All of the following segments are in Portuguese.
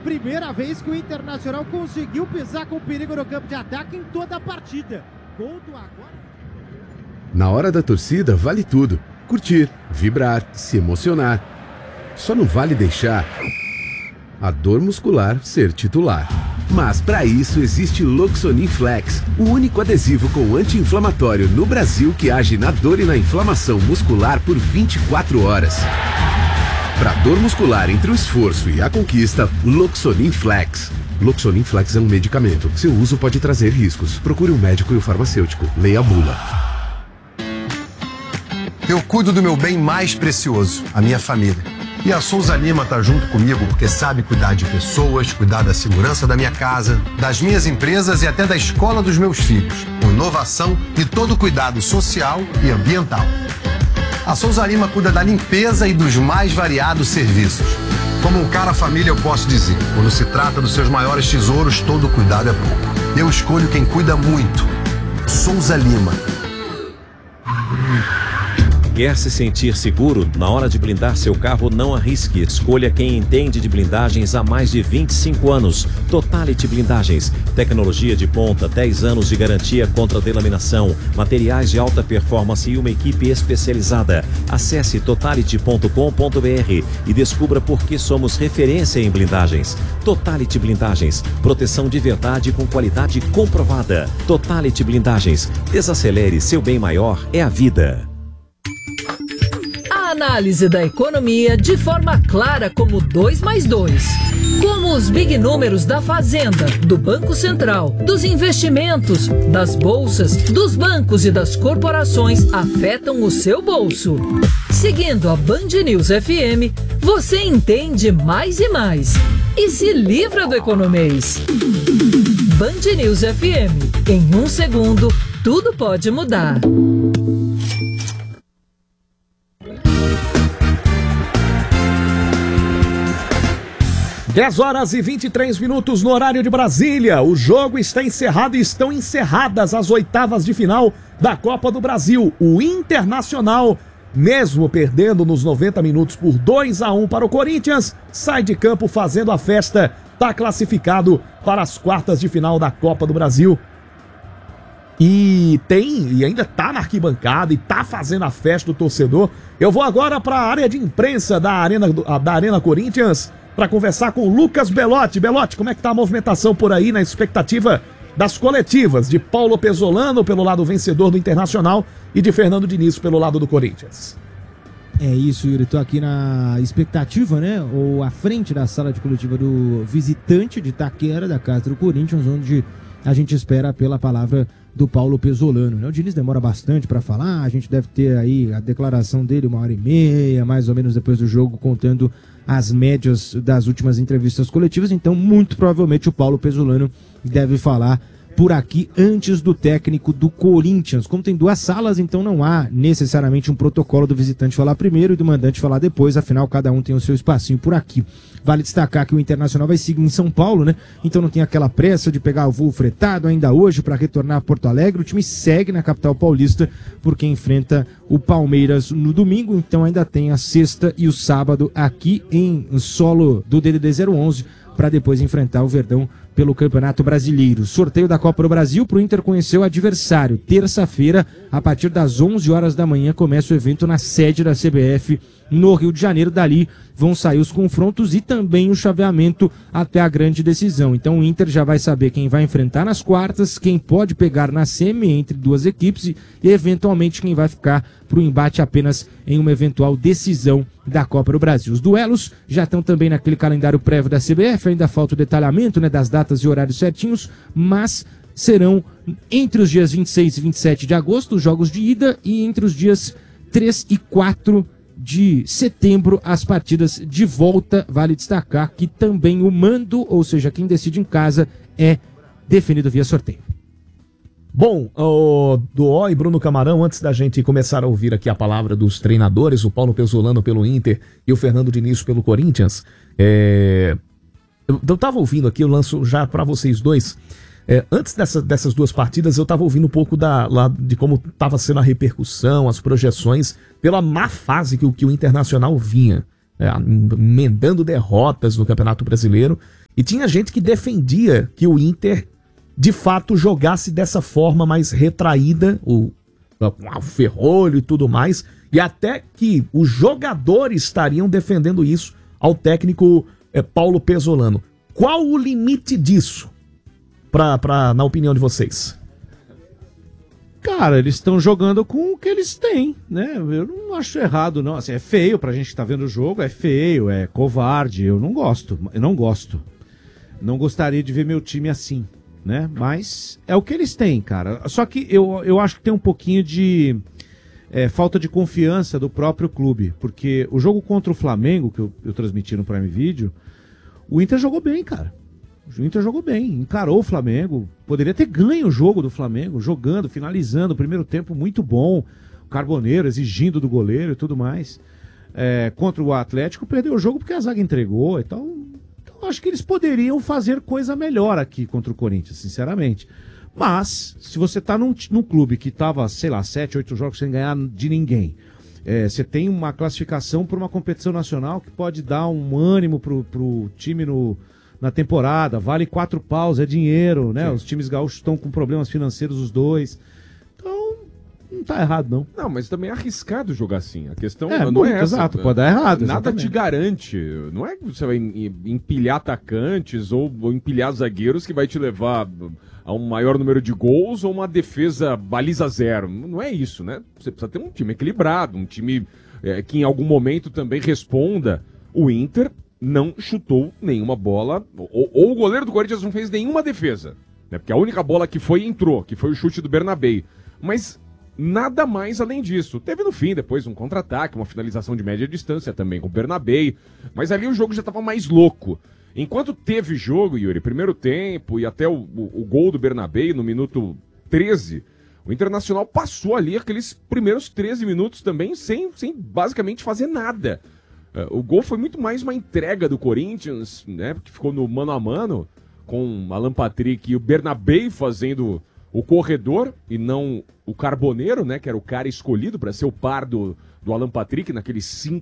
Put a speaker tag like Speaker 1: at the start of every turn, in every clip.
Speaker 1: primeira vez que o Internacional conseguiu pisar com perigo no campo de ataque em toda a partida. Gol do agora.
Speaker 2: Na hora da torcida vale tudo. Curtir, vibrar, se emocionar. Só não vale deixar a dor muscular ser titular. Mas para isso existe Loxonin Flex, o único adesivo com anti-inflamatório no Brasil que age na dor e na inflamação muscular por 24 horas. Para dor muscular entre o esforço e a conquista, Loxonin Flex. Loxonin Flex é um medicamento. Seu uso pode trazer riscos. Procure um médico e o farmacêutico. Leia a bula.
Speaker 3: Eu cuido do meu bem mais precioso, a minha família. E a Souza Lima tá junto comigo porque sabe cuidar de pessoas, cuidar da segurança da minha casa, das minhas empresas e até da escola dos meus filhos, com inovação e todo o cuidado social e ambiental. A Souza Lima cuida da limpeza e dos mais variados serviços. Como um cara família, eu posso dizer, quando se trata dos seus maiores tesouros, todo cuidado é pouco. Eu escolho quem cuida muito. Souza Lima.
Speaker 4: Quer se sentir seguro? Na hora de blindar seu carro, não arrisque. Escolha quem entende de blindagens há mais de 25 anos. Totality Blindagens. Tecnologia de ponta, 10 anos de garantia contra delaminação, materiais de alta performance e uma equipe especializada. Acesse totality.com.br e descubra por que somos referência em blindagens. Totality Blindagens. Proteção de verdade com qualidade comprovada. Totality Blindagens. Desacelere, seu bem maior é a vida.
Speaker 5: A análise da economia de forma clara como 2 mais 2. Como os big números da Fazenda, do Banco Central, dos investimentos, das bolsas, dos bancos e das corporações afetam o seu bolso. Seguindo a Band News FM, você entende mais e mais. E se livra do economês. Band News FM. Em 1 segundo, tudo pode mudar.
Speaker 6: 10h23 no horário de Brasília. O jogo está encerrado e estão encerradas as oitavas de final da Copa do Brasil. O Internacional, mesmo perdendo nos 90 minutos por 2-1 para o Corinthians, sai de campo fazendo a festa. Está classificado para as quartas de final da Copa do Brasil. E ainda tá na arquibancada e tá fazendo a festa do torcedor. Eu vou agora para a área de imprensa da Arena Corinthians para conversar com o Lucas Belotti. Belotti, como é que tá a movimentação por aí na expectativa das coletivas de Paulo Pezzolano pelo lado vencedor do Internacional e de Fernando Diniz pelo lado do Corinthians?
Speaker 1: É isso, Yuri, tô aqui na expectativa, né, ou à frente da sala de coletiva do visitante de Itaquera, da casa do Corinthians, onde a gente espera pela palavra do Paulo Pezzolano, né? O Diniz demora bastante para falar, a gente deve ter aí a declaração dele 1h30, mais ou menos depois do jogo, contando as médias das últimas entrevistas coletivas, então muito provavelmente o Paulo Pezzolano deve falar por aqui antes do técnico do Corinthians. Como tem 2 salas, então não há necessariamente um protocolo do visitante falar primeiro e do mandante falar depois, afinal cada um tem o seu espacinho por aqui. Vale destacar que o Internacional vai seguir em São Paulo, né? Então não tem aquela pressa de pegar o voo fretado ainda hoje para retornar a Porto Alegre. O time segue na capital paulista porque enfrenta o Palmeiras no domingo, então ainda tem a sexta e o sábado aqui em solo do DDD 011 para depois enfrentar o Verdão pelo Campeonato Brasileiro. Sorteio da Copa do Brasil para o Inter conhecer o adversário. Terça-feira, a partir das 11 horas da manhã, começa o evento na sede da CBF no Rio de Janeiro. Dali vão sair os confrontos e também o chaveamento até a grande decisão. Então o Inter já vai saber quem vai enfrentar nas quartas, quem pode pegar na semi entre 2 equipes e eventualmente quem vai ficar para o embate apenas em uma eventual decisão da Copa do Brasil. Os duelos já estão também naquele calendário prévio da CBF, ainda falta o detalhamento, né, das datas e horários certinhos, mas serão entre os dias 26 e 27 de agosto os jogos de ida e entre os dias 3 e 4 de setembro as partidas de volta. Vale destacar que também o mando, ou seja, quem decide em casa, é definido via sorteio.
Speaker 6: Bom, o Duó e Bruno Camarão, antes da gente começar a ouvir aqui a palavra dos treinadores, o Paulo Pezzolano pelo Inter e o Fernando Diniz pelo Corinthians, eu tava ouvindo aqui, eu lanço já para vocês dois. Antes dessas 2 partidas, eu estava ouvindo um pouco de como estava sendo a repercussão, as projeções, pela má fase que o Internacional vinha, emendando derrotas no Campeonato Brasileiro. E tinha gente que defendia que o Inter, de fato, jogasse dessa forma mais retraída, o ferrolho e tudo mais, e até que os jogadores estariam defendendo isso ao técnico Paulo Pesolano. Qual o limite disso, na opinião de vocês?
Speaker 7: Cara, eles estão jogando com o que eles têm, né? Eu não acho errado, não. Assim, é feio pra gente que tá vendo o jogo, é feio, é covarde. Eu não gosto. Não gostaria de ver meu time assim, né? Mas é o que eles têm, cara. Só que eu acho que tem um pouquinho de falta de confiança do próprio clube. Porque o jogo contra o Flamengo, que eu transmiti no Prime Video, o Inter jogou bem, cara. O Inter jogou bem, encarou o Flamengo, poderia ter ganho o jogo do Flamengo, jogando, finalizando, o primeiro tempo muito bom, o Carboneiro exigindo do goleiro e tudo mais. Contra o Atlético, perdeu o jogo porque a zaga entregou, então acho que eles poderiam fazer coisa melhor aqui contra o Corinthians, sinceramente. Mas, se você tá num clube que tava, sei lá, 7, 8 jogos sem ganhar de ninguém, você tem uma classificação para uma competição nacional que pode dar um ânimo pro time na temporada, vale 4 paus, é dinheiro, né? Sim. Os times gaúchos estão com problemas financeiros, os dois. Então, não tá errado, não.
Speaker 8: Não, mas também é arriscado jogar assim. A questão
Speaker 7: não é essa. Exato, pode dar errado.
Speaker 8: Nada te garante. Não é que você vai empilhar atacantes ou empilhar zagueiros que vai te levar a um maior número de gols ou uma defesa baliza zero. Não é isso, né? Você precisa ter um time equilibrado, um time que em algum momento também responda. O Inter não chutou nenhuma bola, ou o goleiro do Corinthians não fez nenhuma defesa, né? Porque a única bola que entrou, que foi o chute do Bernabéi. Mas nada mais além disso. Teve no fim, depois, um contra-ataque, uma finalização de média distância também com o Bernabéi, mas ali o jogo já estava mais louco. Enquanto teve jogo, Yuri, primeiro tempo e até o gol do Bernabéi no minuto 13, o Internacional passou ali aqueles primeiros 13 minutos também sem basicamente fazer nada. O gol foi muito mais uma entrega do Corinthians, né, que ficou no mano a mano, com Alan Patrick e o Bernabéi fazendo o corredor e não o Carboneiro, né, que era o cara escolhido para ser o par do Alan Patrick naquele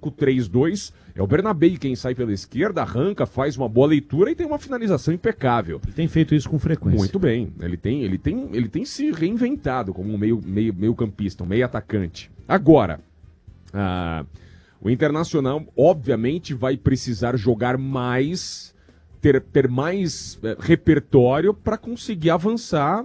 Speaker 8: 5-3-2. É o Bernabéi quem sai pela esquerda, arranca, faz uma boa leitura e tem uma finalização impecável.
Speaker 7: Ele tem feito isso com frequência.
Speaker 8: Muito bem. Ele tem se reinventado como um meio campista, um meio atacante. Agora, o Internacional, obviamente, vai precisar jogar mais, ter mais repertório para conseguir avançar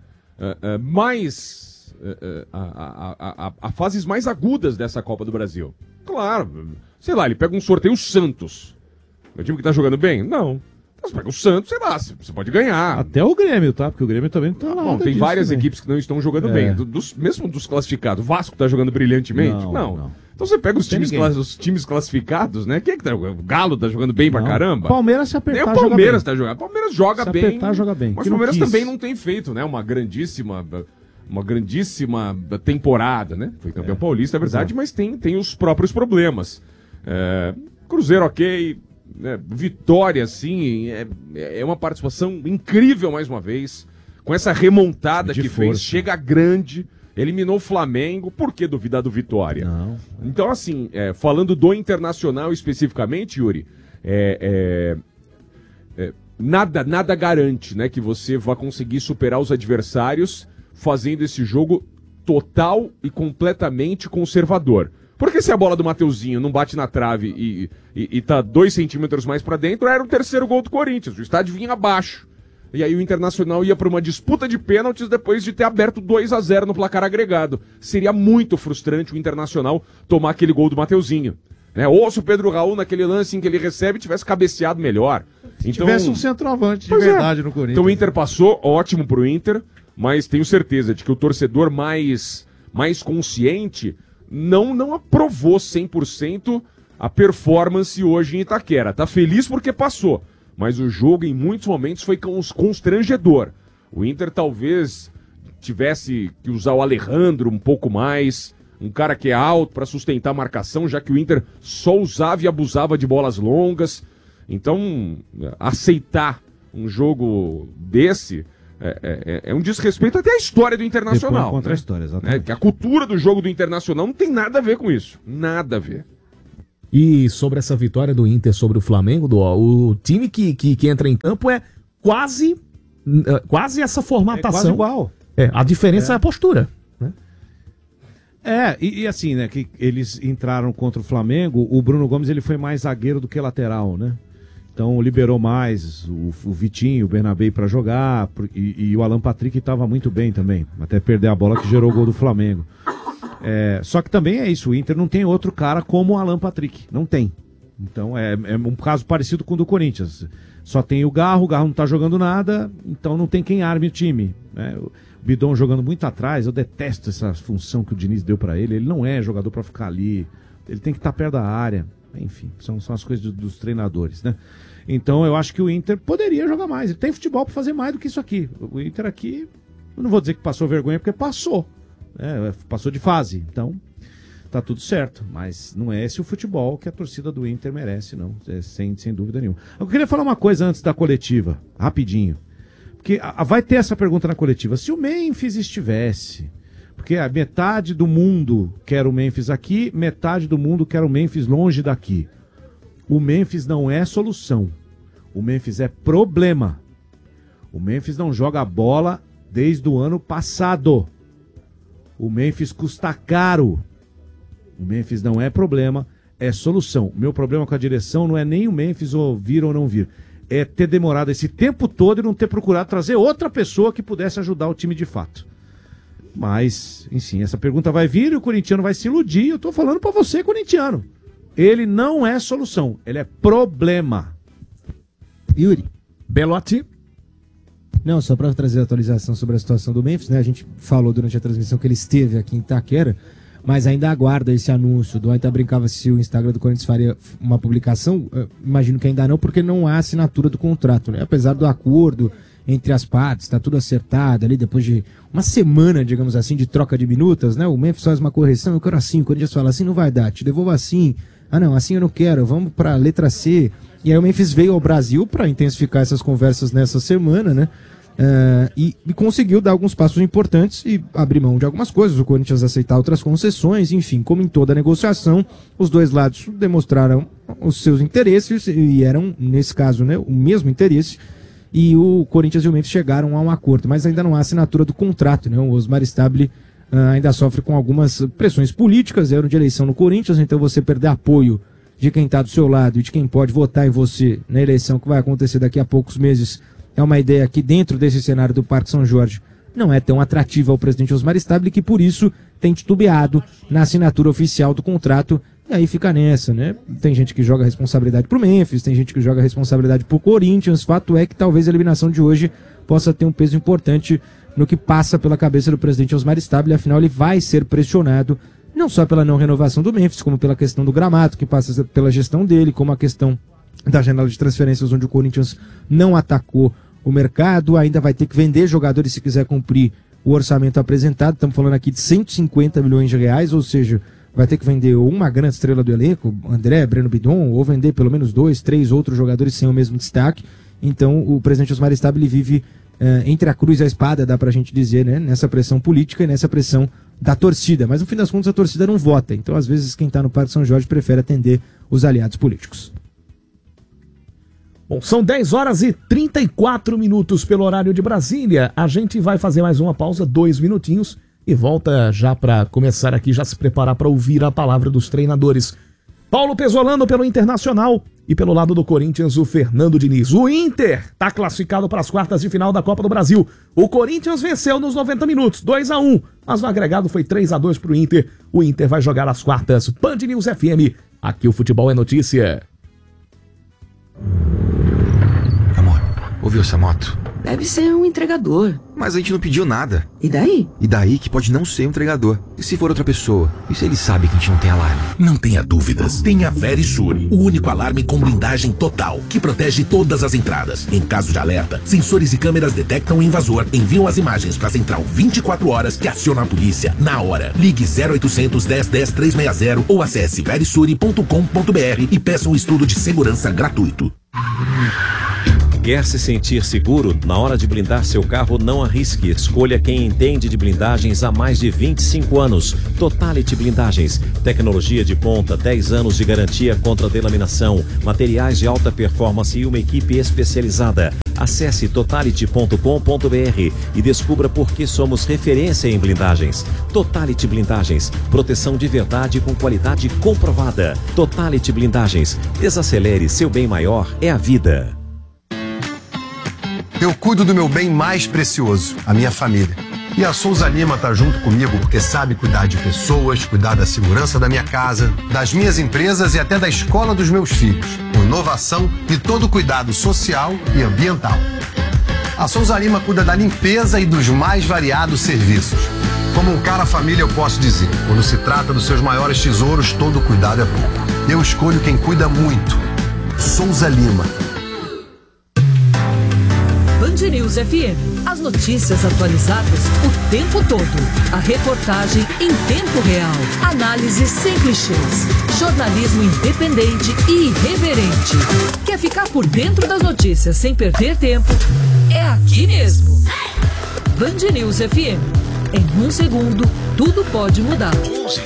Speaker 8: mais a fases mais agudas dessa Copa do Brasil. Claro, sei lá, ele pega um sorteio Santos. É um time que tá jogando bem? Não. Então você pega o Santos, sei lá, você pode ganhar.
Speaker 7: Até o Grêmio, tá? Porque o Grêmio também não tá lá.
Speaker 8: Bom, tem várias equipes que não estão jogando bem. Mesmo dos classificados. O Vasco tá jogando brilhantemente? Não. Então você pega os times classificados, né? Quem é que tá jogando? O Galo tá jogando bem pra caramba?
Speaker 7: Palmeiras se apertar,
Speaker 8: nem o Palmeiras tá jogando. O Palmeiras joga bem.
Speaker 7: Se apertar, joga bem.
Speaker 8: Mas o Palmeiras também não tem feito, né? Uma grandíssima temporada, né? Foi campeão paulista, é verdade, mas tem os próprios problemas. Cruzeiro, ok. Vitória, sim, é uma participação incrível mais uma vez. Com essa remontada que fez, chega grande. Eliminou o Flamengo, por que duvidar do Vitória?
Speaker 7: Não.
Speaker 8: Então, assim, falando do Internacional especificamente, Yuri, nada garante, né, que você vá conseguir superar os adversários fazendo esse jogo total e completamente conservador. Porque se a bola do Mateuzinho não bate na trave e tá 2 centímetros mais pra dentro, era o terceiro gol do Corinthians, o estádio vinha abaixo. E aí o Internacional ia para uma disputa de pênaltis depois de ter aberto 2-0 no placar agregado. Seria muito frustrante o Internacional tomar aquele gol do Mateuzinho. Né? Ou se o Pedro Raul, naquele lance em que ele recebe, tivesse cabeceado melhor.
Speaker 7: Se tivesse um centroavante de verdade no Corinthians.
Speaker 8: Então o Inter passou, ótimo pro Inter, mas tenho certeza de que o torcedor mais consciente não aprovou 100% a performance hoje em Itaquera. Tá feliz porque passou. Mas o jogo, em muitos momentos, foi constrangedor. O Inter talvez tivesse que usar o Alejandro um pouco mais, um cara que é alto para sustentar a marcação, já que o Inter só usava e abusava de bolas longas. Então, aceitar um jogo desse é um desrespeito até à história do Internacional.
Speaker 7: Contra a história, exatamente.
Speaker 8: Que a cultura do jogo do Internacional não tem nada a ver com isso. Nada a ver.
Speaker 6: E sobre essa vitória do Inter sobre o Flamengo, o time que entra em campo é quase essa formatação.
Speaker 7: É quase igual.
Speaker 6: A diferença é a postura. Né?
Speaker 7: E assim, né, que eles entraram contra o Flamengo, o Bruno Gomes ele foi mais zagueiro do que lateral, né? Então liberou mais o Vitinho, o Bernabé para jogar, e o Alan Patrick estava muito bem também, até perder a bola que gerou o gol do Flamengo. Só que também é isso, o Inter não tem outro cara como o Alan Patrick, não tem. Então é um caso parecido com o do Corinthians. Só tem o Garro não tá jogando nada, então não tem quem arme o time. Né? O Bidon jogando muito atrás, eu detesto essa função que o Diniz deu para ele. Ele não é jogador para ficar ali, ele tem que estar perto da área. Enfim, são as coisas dos treinadores, né? Então eu acho que o Inter poderia jogar mais. Ele tem futebol para fazer mais do que isso aqui. O Inter aqui, eu não vou dizer que passou vergonha, porque passou. Passou de fase, então tá tudo certo. Mas não é esse o futebol que a torcida do Inter merece, não. Sem dúvida nenhuma. Eu queria falar uma coisa antes da coletiva, rapidinho. Porque vai ter essa pergunta na coletiva. Se o Memphis estivesse... Porque a metade do mundo quer o Memphis aqui, metade do mundo quer o Memphis longe daqui. O Memphis não é solução. O Memphis é problema. O Memphis não joga bola desde o ano passado. O Memphis custa caro. O Memphis não é problema, é solução. O meu problema com a direção não é nem o Memphis ou vir ou não vir. É ter demorado esse tempo todo e não ter procurado trazer outra pessoa que pudesse ajudar o time de fato. Mas, enfim, essa pergunta vai vir e o corintiano vai se iludir. Eu tô falando pra você, corintiano. Ele não é solução, ele é problema.
Speaker 1: Yuri.
Speaker 6: Belotti.
Speaker 1: Não, só pra trazer a atualização sobre a situação do Memphis, né? A gente falou durante a transmissão que ele esteve aqui em Itaquera, mas ainda aguarda esse anúncio. Do Aita brincava se o Instagram do Corinthians faria uma publicação. Imagino que ainda não, porque não há assinatura do contrato, né? Apesar do acordo entre as partes, tá tudo acertado ali, depois de uma semana, digamos assim, de troca de minutas, né? O Memphis faz uma correção, eu quero assim, o Corinthians fala assim, não vai dar, te devolvo assim, não, assim eu não quero, vamos pra letra C. E aí o Memphis veio ao Brasil para intensificar essas conversas nessa semana, né? E conseguiu dar alguns passos importantes e abrir mão de algumas coisas, o Corinthians aceitar outras concessões, enfim, como em toda negociação, os dois lados demonstraram os seus interesses e eram, nesse caso, né, o mesmo interesse. E o Corinthians e o Memphis chegaram a um acordo, mas ainda não há assinatura do contrato, né? O Osmar Stabile ainda sofre com algumas pressões políticas, é ano de eleição no Corinthians, então você perder apoio de quem está do seu lado e de quem pode votar em você na eleição que vai acontecer daqui a poucos meses, é uma ideia que dentro desse cenário do Parque São Jorge não é tão atrativa ao presidente Osmar Stabile, que por isso tem titubeado na assinatura oficial do contrato. E aí fica nessa, né? Tem gente que joga responsabilidade pro Memphis, tem gente que joga responsabilidade pro Corinthians. Fato é que talvez a eliminação de hoje possa ter um peso importante no que passa pela cabeça do presidente Osmar Stabile. Afinal, ele vai ser pressionado não só pela não renovação do Memphis, como pela questão do gramado, que passa pela gestão dele, como a questão da janela de transferências, onde o Corinthians não atacou o mercado, ainda vai ter que vender jogadores se quiser cumprir o orçamento apresentado. Estamos falando aqui de 150 milhões de reais, ou seja, vai ter que vender uma grande estrela do elenco, André, Breno Bidon, ou vender pelo menos 2, 3 outros jogadores sem o mesmo destaque. Então o presidente Osmar Stabile vive entre a cruz e a espada, dá pra gente dizer, né? Nessa pressão política e nessa pressão da torcida. Mas no fim das contas a torcida não vota, então às vezes quem tá no Parque São Jorge prefere atender os aliados políticos.
Speaker 6: Bom, são 10 horas e 34 minutos pelo horário de Brasília. A gente vai fazer mais uma pausa, 2 minutinhos, e volta já para começar aqui, já se preparar para ouvir a palavra dos treinadores. Paulo Pesolano pelo Internacional e pelo lado do Corinthians, o Fernando Diniz. O Inter está classificado para as quartas de final da Copa do Brasil. O Corinthians venceu nos 90 minutos, 2-1, mas o agregado foi 3-2 para o Inter. O Inter vai jogar as quartas. Band News FM, aqui o futebol é notícia.
Speaker 9: Amor, ouviu essa moto?
Speaker 10: Deve ser um entregador.
Speaker 9: Mas a gente não pediu nada.
Speaker 10: E daí?
Speaker 9: E daí que pode não ser um entregador. E se for outra pessoa? E se ele sabe que a gente não tem alarme?
Speaker 11: Não tenha dúvidas. Tenha a Verisure, o único alarme com blindagem total, que protege todas as entradas. Em caso de alerta, sensores e câmeras detectam o invasor, enviam as imagens para a central 24 horas que aciona a polícia na hora. Ligue 0800 10 10 360 ou acesse verisure.com.br e peça um estudo de segurança gratuito.
Speaker 4: Quer se sentir seguro? Na hora de blindar seu carro, não arrisque. Escolha quem entende de blindagens há mais de 25 anos. Totality Blindagens. Tecnologia de ponta, 10 anos de garantia contra delaminação, materiais de alta performance e uma equipe especializada. Acesse totality.com.br e descubra por que somos referência em blindagens. Totality Blindagens. Proteção de verdade com qualidade comprovada. Totality Blindagens. Desacelere, seu bem maior é a vida.
Speaker 3: Eu cuido do meu bem mais precioso, a minha família. E a Souza Lima tá junto comigo porque sabe cuidar de pessoas, cuidar da segurança da minha casa, das minhas empresas e até da escola dos meus filhos, com inovação e todo cuidado social e ambiental. A Souza Lima cuida da limpeza e dos mais variados serviços. Como um cara família eu posso dizer, quando se trata dos seus maiores tesouros, todo cuidado é pouco. Eu escolho quem cuida muito. Souza Lima.
Speaker 5: Band News FM. As notícias atualizadas o tempo todo. A reportagem em tempo real. Análise sem clichês. Jornalismo independente e irreverente. Quer ficar por dentro das notícias sem perder tempo? É aqui mesmo. Band News FM. Em um segundo, tudo pode mudar.